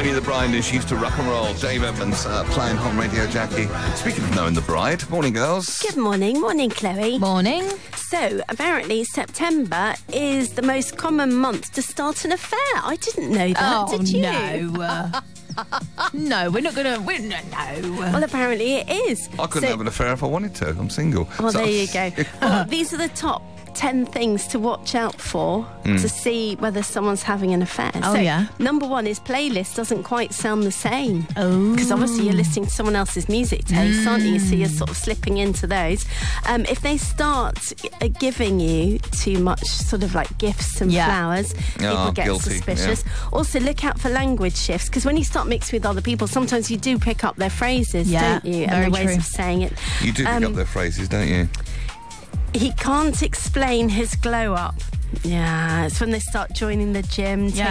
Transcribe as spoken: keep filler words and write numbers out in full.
Amy the Bride, and she used to rock and roll. Dave Evans uh, playing Hot Radio Jackie. Speaking of knowing the bride, morning, girls. Good morning. Morning, Chloe. Morning. So, apparently September is the most common month to start an affair. I didn't know that, oh, did you? no. Uh, no, we're not going to... No, no. Well, apparently it is. I couldn't So- have an affair if I wanted to. I'm single. Well, So- there you go. Well, these are the top ten things to watch out for Mm. to see whether someone's having an affair. Oh, so, yeah. number one is playlist doesn't quite sound the same. Oh. Because obviously you're listening to someone else's music taste, aren't you? So you're sort of slipping into those. Um, if they start uh, giving you too much sort of like gifts and Yeah. flowers, people Oh, get guilty, suspicious. Also, look out for language shifts, because when you start mixing with other people, sometimes you do pick up their phrases, Yeah, don't you? And very their ways true. of saying it. You do pick Um, up their phrases, don't you? He can't explain his glow up. Yeah, it's when they start joining the gym, Yeah.